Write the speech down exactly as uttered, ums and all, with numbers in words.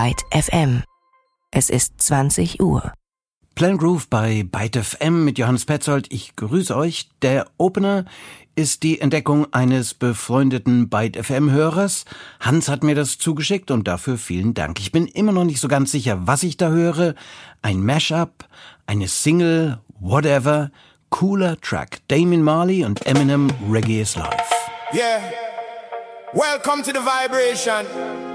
Byte F M. Es ist zwanzig Uhr. Plan Groove bei Byte F M mit Johannes Petzold. Ich grüße euch. Der Opener ist die Entdeckung eines befreundeten Byte F M-Hörers. Hans hat mir das zugeschickt und dafür vielen Dank. Ich bin immer noch nicht so ganz sicher, was ich da höre. Ein Mashup, eine Single, whatever. Cooler Track. Damian Marley und Eminem, Reggae is Life. Yeah. Welcome to the vibration.